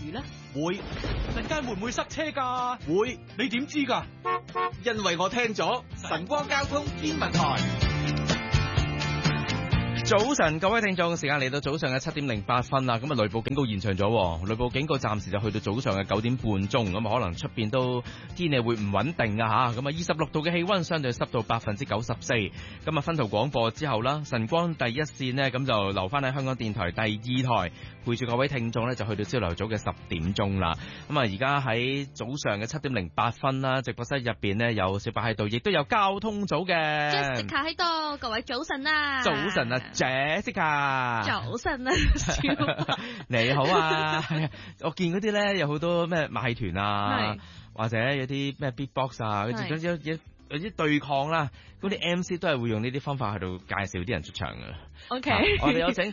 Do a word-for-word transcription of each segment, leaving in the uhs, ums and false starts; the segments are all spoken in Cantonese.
雨呢？ 會，陣間會唔會塞車㗎？會，你點知㗎？ 因為我聽咗晨光交通天文台。 早晨，各位聽眾，時間嚟到早上嘅七點零八分啦。咁啊，雷暴警告延長咗，雷暴警告暫時就去到早上嘅九點半鐘。咁啊，可能出邊都天氣會唔穩定啊吓。咁啊，二十六度嘅氣溫，相對濕度百分之九十四。咁啊，分途廣播之後啦，晨光第一線呢，咁就留翻喺香港電台第二台，陪住各位聽眾呢，就去到朝頭早嘅十點鐘啦。咁啊，而家喺早上嘅七點零八分啦，直播室入邊呢，有小白喺度，亦都有交通組嘅 Jessica 喺度，各位早晨啊！ 早晨啊！Jessica， 早晨啊， 你好啊！我見嗰啲咧有好多咩馬戲團啊，或者有啲咩 beatbox 啊，跟住有有有啲對抗啦，嗰啲 M C 都係會用呢啲方法喺度介紹啲人出場嘅。 OK， 啊、我哋有請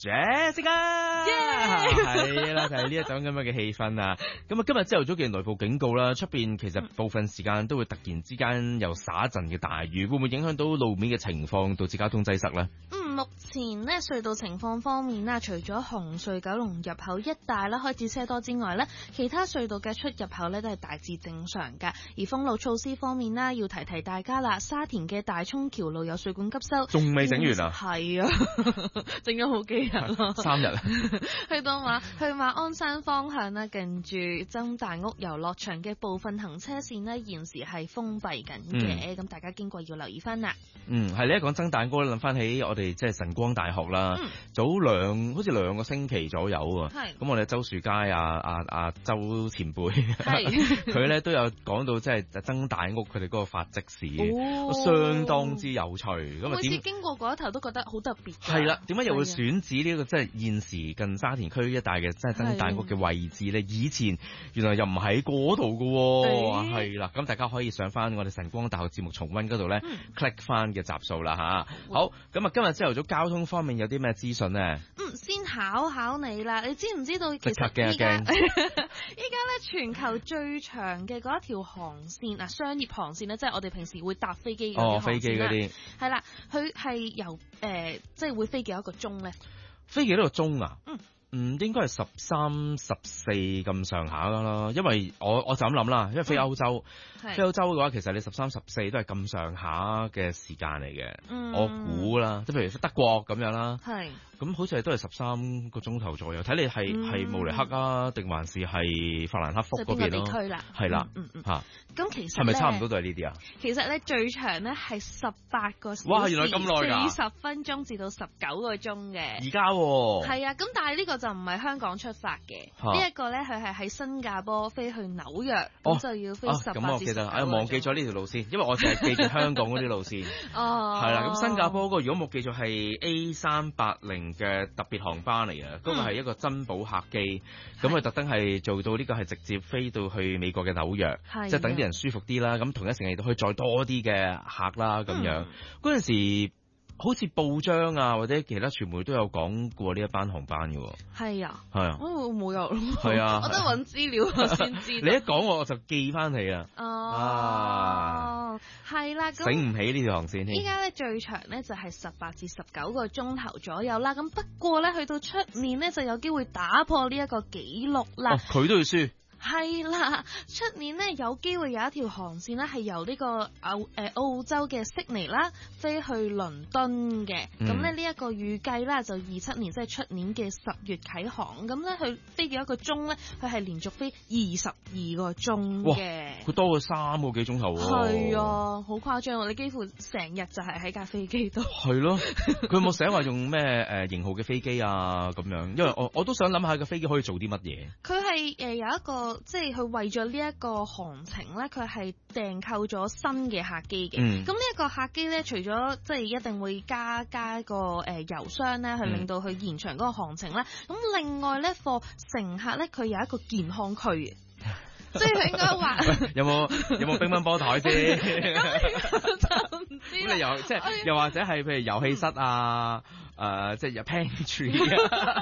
Jessica，係啦，就係呢一種咁樣嘅氣氛啊！咁啊，今日朝頭早嘅雷暴警告啦，出邊其實部分時間都會突然之間又灑一陣嘅大雨，會唔會影響到路面嘅情況，導致交通擠塞咧？ 嗯，目前呢隧道情況方面啦，除咗紅隧九龍入口一帶啦開始車多之外呢，其他隧道嘅出入口呢都係大致正常㗎。而封路措施方面啦，要提提大家啦，沙田嘅大涌橋路有水管急修， 仲未整完啊？ 係、嗯、啊，整咗好幾日咯， 三日。 去到馬去馬鞍山方向啦，近住曾大屋遊樂場嘅部分行車線呢，現時係封閉緊嘅，咁、嗯、大家經過要留意翻啦。嗯， 係你一講曾大屋，諗翻起我哋即係晨光大學啦，嗯、早兩好似兩個星期左右啊，咁我哋周樹佳啊啊啊周前輩，佢咧都有講到即係曾大屋佢哋嗰個發跡史，哦、相當之有趣。咁啊， 每次經過嗰一頭都覺得好特別。 係啦，點解又會選址呢、這個即係現時近沙田區一帶嘅即係曾大屋嘅位置咧？以前原來又唔喺嗰度㗎，係啦，咁大家可以上翻我哋晨光大學節目重溫嗰度咧 click 翻嘅集數啦吓。好，咁啊今日朝頭早交通方面有啲咩資訊呢？ 嗯，先考考你啦，你知唔知道其實依家依家咧全球最長嘅嗰一條航線啊，商業航線咧，即係我哋平時會搭飛機嘅哦，飛機嗰啲係啦，佢係由誒、呃、即係會飛幾多個鐘咧？ 飛幾多個鐘啊？ 嗯。 嗯，應該係十三、十四咁上下噶啦，因為我我就咁諗啦，因為飛歐洲，嗯、飛歐洲嘅話，其實你十三、十四都係咁上下嘅時間嚟嘅，嗯、我估啦，即係譬如德國咁樣啦，咁好似係都係十三個鐘頭左右，睇你係係、嗯、慕尼黑啊，定還是係法蘭克福嗰邊咯？ 地區啦， 係啦， 嗯嗯嚇， 咁其實係咪差唔多都係呢啲啊？ 其實咧最長咧係十八個小時， 哇，原來咁耐㗎， 四十分鐘至到十九個鐘嘅， 而家喎， 係啊，咁但係呢個就唔係香港出發嘅，呢一個咧佢係喺新加坡飛去紐約，咁、哦、就要飛十八至十九個鐘。咁我記得，哎，忘記咗呢條路線，因為我淨係記住香港嗰啲路線。哦，係啦，咁新加坡嗰個如果冇記錯係 A 三八零嘅特別航班嚟嘅，嗰、嗯、個係一個珍寶客機，咁佢特登係做到呢個係直接飛到去美國嘅紐約，即係等啲人舒服啲啦。咁同一時間亦都可以載多啲嘅客啦，咁樣嗰陣、嗯、時。好似報章啊，或者其他傳媒都有講過呢一班航班嘅喎。係啊，係啊，我冇有，係啊，我都揾資料我先知。你一講我就記翻起啊。哦，係啦，醒唔起呢條航線添。依家咧最長咧就係十八至十九個鐘頭左右啦。咁不過咧去到出年咧就有機會打破呢一個紀錄啦。哦，佢都要輸。係啦，出年呢有機會有一條航線呢係由呢個澳誒、呃、澳洲嘅悉尼啦飛去倫敦嘅，咁咧呢一個預計啦就二七年即係出年嘅十月啟航，咁咧佢飛幾多個鐘咧？佢係連續飛二十二個鐘嘅，佢多過三個幾鐘頭喎。係啊，好誇張，你幾乎成日就係喺架飛機度。係咯，佢有冇寫話用咩誒型號嘅飛機啊咁樣？因為我我都想諗下個飛機可以做啲乜嘢。佢係誒有一個。即係佢為咗呢一個航程咧，佢係訂購咗新嘅客機嘅。咁呢一個客機咧，除咗即係一定會加加一個誒油箱咧，去令到佢延長嗰個航程咧。咁、嗯、另外咧，貨乘客咧，佢有一個健康區嘅。即係應該話有冇有冇乒乓波台先？就唔知。咁你又即係又或者係譬如遊戲室啊？誒、呃，即係有 pantry 啊，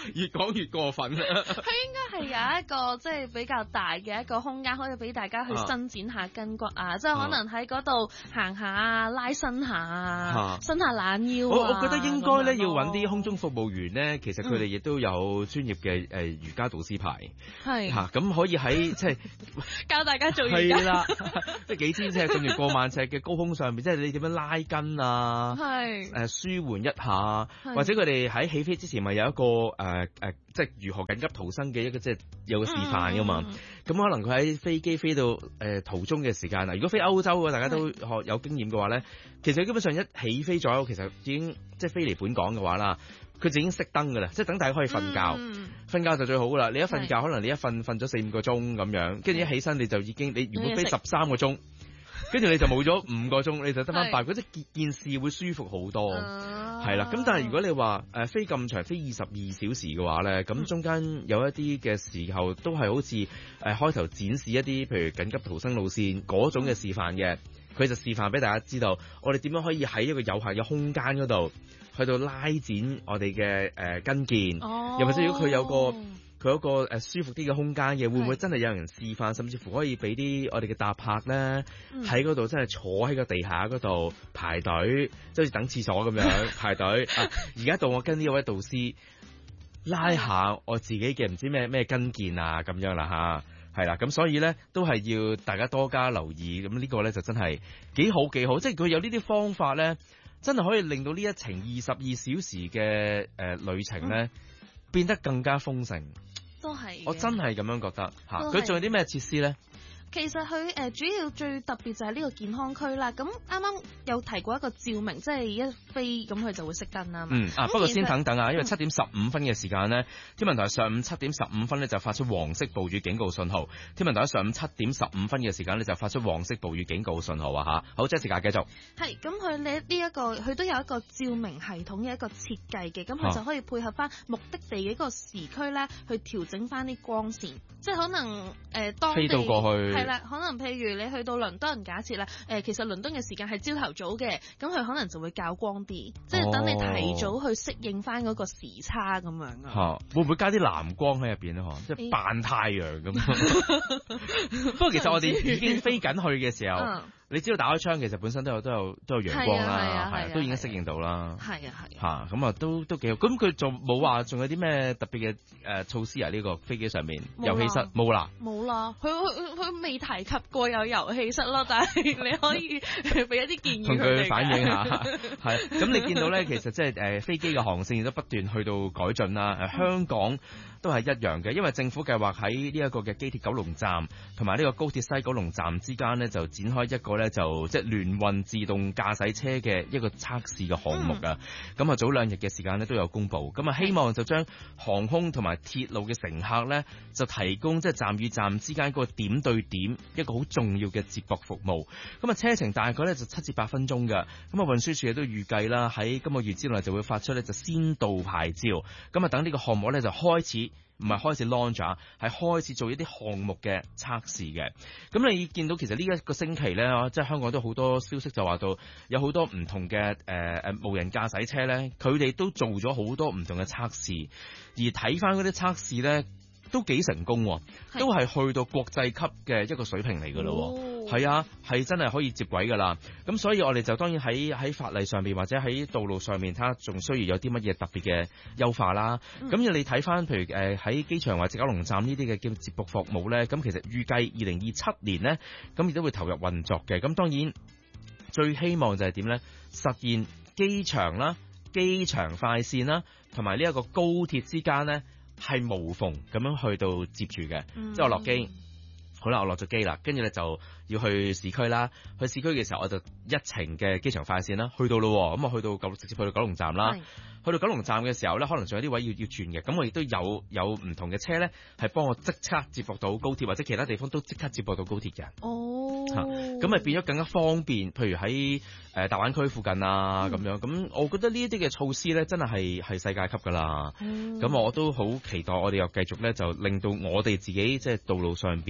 越講越過分。佢應該係有一個即係比較大嘅一個空間，可以俾大家去伸展下筋骨啊，啊即係可能喺嗰度行下啊，拉伸下啊，伸下懶腰啊。 我我覺得應該咧要揾啲空中服務員咧，其實佢哋亦都有專業嘅誒瑜伽導師牌，係嚇咁可以喺即係教大家做瑜伽。係啦， 即係幾千尺甚至過萬尺嘅高空上面，即係你點樣拉筋啊？ 係誒、 呃、舒緩一下，或者佢哋喺起飛之前咪有一個誒誒、呃呃，即係如何緊急逃生嘅一個即係有個示範噶嘛。咁、嗯、可能佢喺飛機飛到誒、呃、途中嘅時間啊，如果飛歐洲嘅大家都學有經驗嘅話咧，其實基本上一起飛左右，其實已經即係飛嚟本港嘅話啦，佢就已經熄燈噶啦，即係等大家可以瞓覺，瞓、嗯、覺就最好噶啦。你一瞓覺，可能你一瞓瞓咗四五個鐘咁樣，跟住一起身你就已經你如果飛十三個鐘。跟住你就冇咗五個鐘，你就得翻八個，即係件事會舒服好多，係啦、啊。咁但係如果你話誒、呃、飛咁長，飛二十二小時嘅話咧，咁、嗯、中間有一啲嘅時候都係好似誒、呃、開頭展示一啲譬如緊急逃生路線嗰種嘅示範嘅，佢就示範俾大家知道，我哋點樣可以喺一個有限嘅空間嗰度去到拉展我哋嘅誒筋腱，哦、又或者如果佢有個。佢一個誒舒服啲嘅空間嘅，會唔會真係有人示範，甚至乎可以俾啲我哋嘅搭客咧喺嗰度真係坐喺個地下嗰度排隊，即係好似等廁所咁樣排隊。啊，而家到我跟呢位導師拉下我自己嘅唔知咩咩筋腱啊咁樣啦吓，係啦，咁所以咧都係要大家多加留意。咁呢個咧就真係幾好幾好，即係佢有呢啲方法咧，真係可以令到呢一程二十二小時嘅誒、呃、旅程咧、嗯、變得更加豐盛。 都係， 我真係咁樣覺得嚇。佢仲有啲咩設施咧？ 其實佢誒、呃、主要最特別就係呢個健康區啦。咁啱啱有提過一個照明，即係一飛咁佢就會熄燈啦嘛。 嗯啊，不過先等等啊，因為七點十五分嘅時間呢，天文台上午七點十五分呢就發出黃色暴雨警告信號。天文台喺上午七點十五分嘅時間呢就發出黃色暴雨警告信號啊嚇。好，即係時間繼續。係，咁佢呢呢一個佢都有一個照明系統嘅一個設計嘅，咁佢就可以配合翻目的地嘅一個時區咧，去調整翻啲光線，即係可能誒、呃、當地飛到過去。 係啦，可能譬如你去到倫敦，假設啦，誒、呃，其實倫敦嘅時間係朝頭早嘅，咁佢可能就會較光啲，哦、即係等你提早去適應翻嗰個時差咁樣啊。嚇，會唔會加啲藍光喺入邊咧？嗬，即係扮太陽咁。不過其實我哋已經飛緊去嘅時候。嗯你知道打開窗其實本身都有都有都有陽光啦，係啊，啊，啊，啊，都已經適應到啦。係啊係。嚇咁啊，啊都都幾好。咁佢仲冇話仲有啲咩特別嘅誒措施啊？呢、呢個飛機上面遊戲室冇啦。冇啦，佢佢佢未提及過有遊戲室咯，但係你可以俾一啲建議同佢反映下。係。咁你見到咧，其實即係誒飛機嘅航線亦都不斷去到改進啦。誒、呃、香港都係一樣嘅，因為政府計劃喺呢一個嘅機鐵九龍站同埋呢個高鐵西九龍站之間呢，就展開一個咧就即係聯運自動駕駛車嘅一個測試嘅項目啊。咁、嗯、啊早兩日嘅時間呢都有公布，咁啊希望就將航空同埋鐵路嘅乘客呢，就提供即係站與站之間嗰個點對點一個好重要嘅接駁服務。咁啊車程大概呢就七至八分鐘㗎。咁啊運輸署亦都預計啦，喺今個月之內就會發出呢就先導牌照。咁啊等呢個項目呢，就開始。唔係開始 launch 啊，係開始做一啲項目嘅測試嘅。咁你見到其實呢一個星期咧，即係香港都好多消息就話到有好多唔同嘅誒誒無人駕駛車咧，佢哋都做咗好多唔同嘅測試，而睇翻嗰啲測試咧都幾成功，都係去到國際級嘅一個水平嚟㗎咯。係、哦、啊，係真係可以接軌㗎啦。咁所以我哋就當然喺喺法例上面或者喺道路上面，睇下仲需要有啲乜嘢特別嘅優化啦。咁、嗯、你睇翻譬如誒喺機場或者九龍站呢啲嘅叫接駁服務咧，咁其實預計二零二七年咧，咁亦都會投入運作嘅。咁當然最希望就係點咧？實現機場啦、機場快線啦，同埋呢一個高鐵之間咧係無縫咁樣去到接住嘅、嗯。即係我落機。好啦，我落咗機啦，跟住咧就要去市區啦。去市區嘅時候，我就一程嘅機場快線啦，去到咯。咁啊，去到九直接去到九龍站啦。去到九龍站嘅時候咧，可能仲有啲位要要轉嘅。咁我亦都有有唔同嘅車咧，係幫我即刻接駁到高鐵，或者其他地方都即刻接駁到高鐵嘅。哦，咁咪變咗更加方便。譬如喺誒、呃、大灣區附近啊咁、嗯、樣。咁我覺得呢一啲嘅措施咧，真係係係世界級㗎啦。咁、嗯、我都好期待我哋又繼續咧，就令到我哋自己即係道路上邊。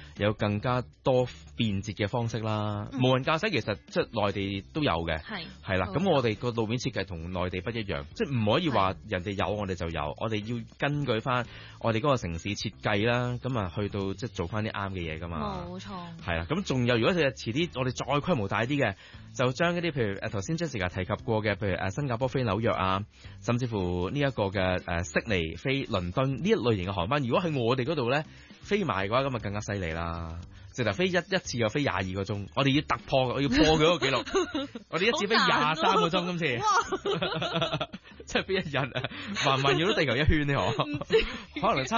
有更加多便捷嘅方式啦。嗯、無人駕駛其實即係內地都有嘅，係係啦。咁我哋個路面設計同內地不一樣，即係唔可以話人哋有我哋就有，我哋要根據翻我哋嗰個城市設計啦，咁啊去到即係做翻啲啱嘅嘢噶嘛。冇錯。係啦，咁仲有如果佢遲啲我哋再規模大啲嘅，就將一啲譬如誒頭先 Jessica 提及過嘅，譬如誒新加坡飛紐約啊，甚至乎呢一個嘅誒悉尼飛倫敦呢一類型嘅航班，如果喺我哋嗰度咧飛埋嘅話，咁啊更加犀利啦！直頭飛一一次又飛廿二個鐘，我哋要突破，我要破佢嗰個紀錄。我哋一次飛廿三個鐘今次，即係飛一日啊，慢慢繞到地球一圈呢？可可能差。